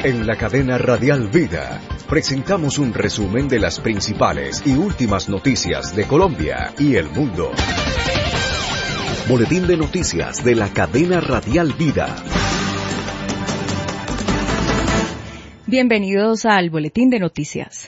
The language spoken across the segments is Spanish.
En la cadena Radial Vida, presentamos un resumen de las principales y últimas noticias de Colombia y el mundo. Boletín de noticias de la cadena Radial Vida. Bienvenidos al Boletín de Noticias.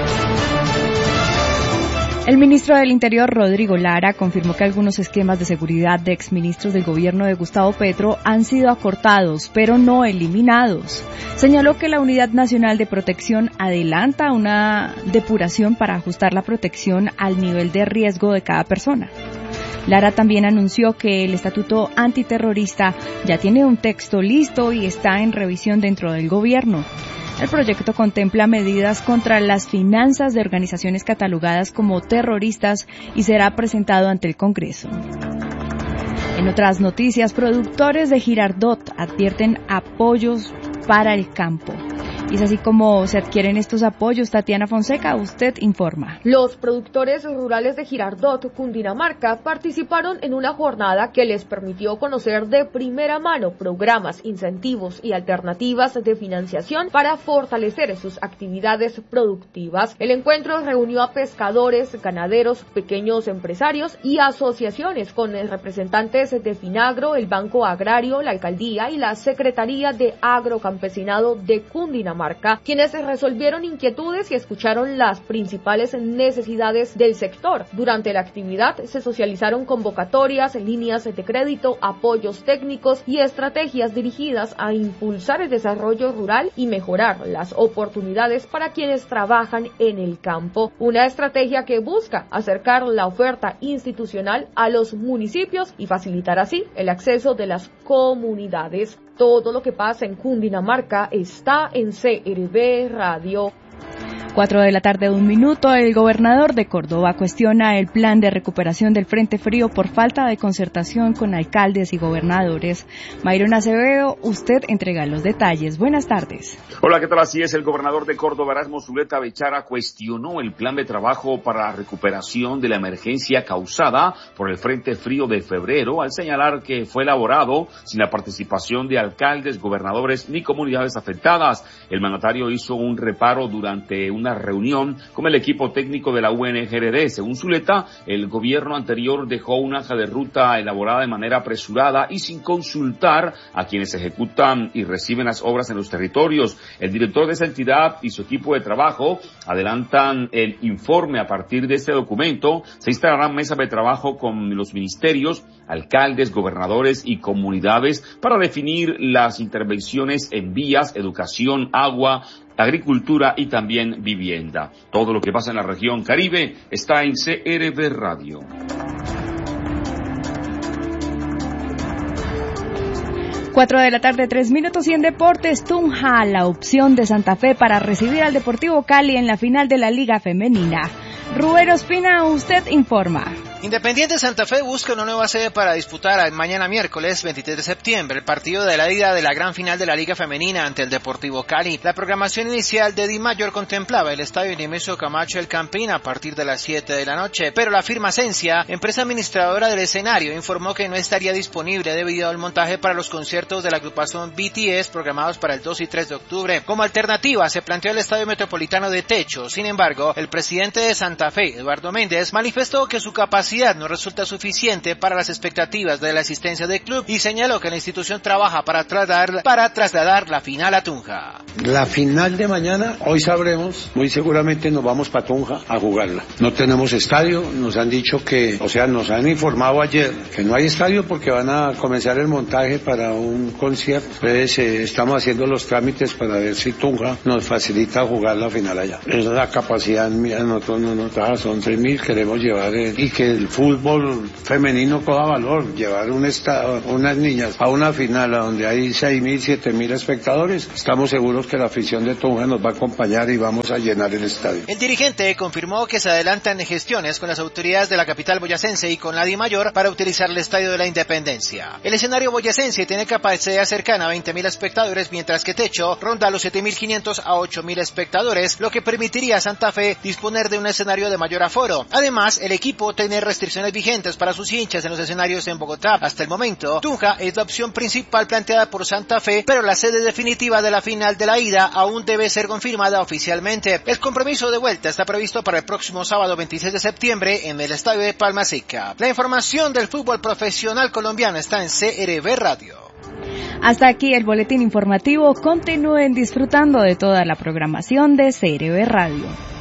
El ministro del Interior, Rodrigo Lara, confirmó que algunos esquemas de seguridad de exministros del gobierno de Gustavo Petro han sido acortados, pero no eliminados. Señaló que la Unidad Nacional de Protección adelanta una depuración para ajustar la protección al nivel de riesgo de cada persona. Lara también anunció que el Estatuto Antiterrorista ya tiene un texto listo y está en revisión dentro del gobierno. El proyecto contempla medidas contra las finanzas de organizaciones catalogadas como terroristas y será presentado ante el Congreso. En otras noticias, productores de Girardot advierten apoyos para el campo. Y es así como se adquieren estos apoyos. Tatiana Fonseca, usted informa. Los productores rurales de Girardot, Cundinamarca, participaron en una jornada que les permitió conocer de primera mano programas, incentivos y alternativas de financiación para fortalecer sus actividades productivas. El encuentro reunió a pescadores, ganaderos, pequeños empresarios y asociaciones con representantes de Finagro, el Banco Agrario, la Alcaldía y la Secretaría de Agrocampesinado de Cundinamarca, quienes resolvieron inquietudes y escucharon las principales necesidades del sector. Durante la actividad se socializaron convocatorias, líneas de crédito, apoyos técnicos y estrategias dirigidas a impulsar el desarrollo rural y mejorar las oportunidades para quienes trabajan en el campo. Una estrategia que busca acercar la oferta institucional a los municipios y facilitar así el acceso de las comunidades. Todo lo que pasa en Cundinamarca está en CRB Radio. 4:01 p.m. El gobernador de Córdoba cuestiona el plan de recuperación del Frente Frío por falta de concertación con alcaldes y gobernadores. Mayron Acevedo, usted entrega los detalles. Buenas tardes. Hola, ¿qué tal? Así es, el gobernador de Córdoba, Erasmo Zuleta Bechara, cuestionó el plan de trabajo para la recuperación de la emergencia causada por el Frente Frío de febrero, al señalar que fue elaborado sin la participación de alcaldes, gobernadores ni comunidades afectadas. El mandatario hizo un reparo durante una reunión con el equipo técnico de la UNGRD. Según Zuleta, el gobierno anterior dejó una hoja de ruta elaborada de manera apresurada y sin consultar a quienes ejecutan y reciben las obras en los territorios. El director de esa entidad y su equipo de trabajo adelantan el informe. A partir de este documento se instalarán mesas de trabajo con los ministerios, alcaldes, gobernadores y comunidades para definir las intervenciones en vías, educación, agua, agricultura y también vivienda. Todo lo que pasa en la región Caribe está en CRB Radio. 4:03 p.m. y en deportes, Tunja, la opción de Santa Fe para recibir al Deportivo Cali en la final de la Liga Femenina. Rubén Ospina, usted informa. Independiente Santa Fe busca una nueva sede para disputar mañana miércoles 23 de septiembre el partido de la ida de la gran final de la Liga Femenina ante el Deportivo Cali. La programación inicial de DIMAYOR contemplaba el estadio Nemesio Camacho El Campín a partir de las 7 de la noche, pero la firma Ascensia, empresa administradora del escenario, informó que no estaría disponible debido al montaje para los conciertos de la agrupación BTS programados para el 2 y 3 de octubre. Como alternativa se planteó el Estadio Metropolitano de Techo. Sin embargo, el presidente de Santa Fe, Eduardo Méndez, manifestó que su capacidad no resulta suficiente para las expectativas de la asistencia del club y señaló que la institución trabaja para trasladar la final a Tunja. La final de mañana, hoy sabremos, muy seguramente nos vamos para Tunja a jugarla. No tenemos estadio, nos han dicho nos han informado ayer que no hay estadio porque van a comenzar el montaje para un concierto. Entonces estamos haciendo los trámites para ver si Tunja nos facilita jugar la final allá. Es la capacidad mía, nosotros no nos da, son 3.000, queremos llevar y que el fútbol femenino coja valor, llevar unas niñas a una final a donde hay 6.000, 7.000 espectadores. Estamos seguros que la afición de Tunja nos va a acompañar y vamos a llenar el estadio. El dirigente confirmó que se adelantan gestiones con las autoridades de la capital boyacense y con la DIMAYOR para utilizar el Estadio de la Independencia. El escenario boyacense tiene capacidad cercana a 20.000 espectadores, mientras que Techo ronda los 7.500 a 8.000 espectadores, lo que permitiría a Santa Fe disponer de un escenario de mayor aforo. Además, el equipo tiene restricciones vigentes para sus hinchas en los escenarios en Bogotá. Hasta el momento, Tunja es la opción principal planteada por Santa Fe, pero la sede definitiva de la final de la ida aún debe ser confirmada oficialmente. El compromiso de vuelta está previsto para el próximo sábado 26 de septiembre en el estadio de Palma Seca. La información del fútbol profesional colombiano está en CRB Radio. Hasta aquí el boletín informativo. Continúen disfrutando de toda la programación de CRB Radio.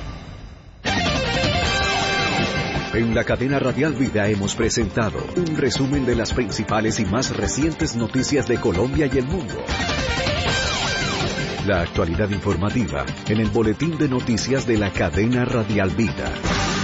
En la cadena Radial Vida hemos presentado un resumen de las principales y más recientes noticias de Colombia y el mundo. La actualidad informativa en el boletín de noticias de la cadena Radial Vida.